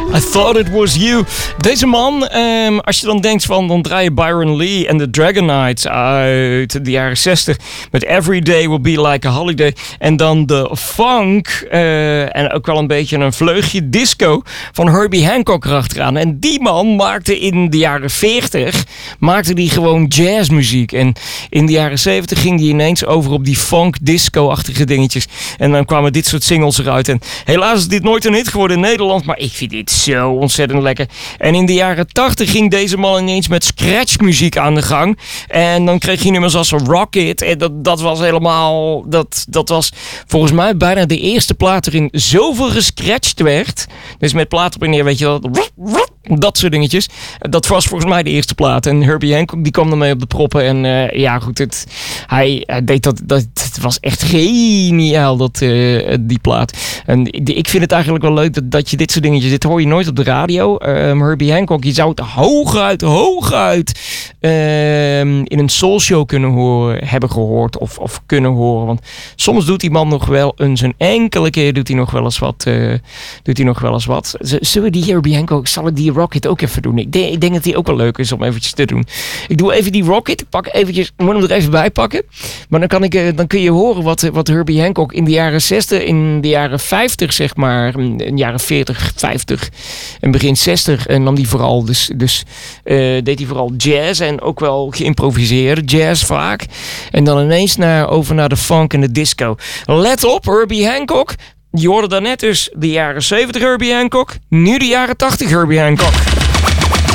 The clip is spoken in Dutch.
I Thought It Was You. Deze man, als je dan denkt van, dan draai je Byron Lee en de Dragonites uit de jaren 60 met Every Day Will Be Like a Holiday. En dan de funk en ook wel een beetje een vleugje disco van Herbie Hancock erachteraan. En die man maakte in de jaren 40 die gewoon jazzmuziek. En in de jaren 70 ging die ineens over op die funk disco-achtige dingetjes. En dan kwamen dit soort singles eruit. En helaas is dit nooit een hit geworden in Nederland, maar ik vind dit zo ontzettend lekker. En in de jaren 80 ging deze man ineens met scratchmuziek aan de gang. En dan kreeg je nummers als Rocket. En dat was helemaal... Dat was volgens mij bijna de eerste plaat erin zoveel gescratcht werd. Dus met plaat op en neer, weet je wel. Dat soort dingetjes. Dat was volgens mij de eerste plaat. En Herbie Hancock die kwam ermee op de proppen. En ja goed, hij deed dat. Het was echt geniaal, die plaat. En ik vind het eigenlijk wel leuk dat je dit soort dingetjes... Dit hoor je nooit op de radio. Herbie Hancock, je zou het hooguit in een soulshow hebben gehoord of kunnen horen. Want soms doet die man nog wel eens een enkele keer doet hij nog wel eens wat. Zullen we die Herbie Hancock, zal ik die Rocket ook even doen? Ik denk dat die ook wel leuk is om eventjes te doen. Ik doe even die Rocket. Ik moet hem er even bij pakken. Maar dan kun je horen wat Herbie Hancock in de jaren 60, in de jaren 50 zeg maar, in de jaren 40, 50 en begin 60 en nam die vooral deed hij vooral jazz en ook wel geïmproviseerde jazz vaak. En dan ineens over naar de funk en de disco. Let op, Herbie Hancock. Je hoorde daarnet dus de jaren 70 Herbie Hancock, nu de jaren 80 Herbie Hancock.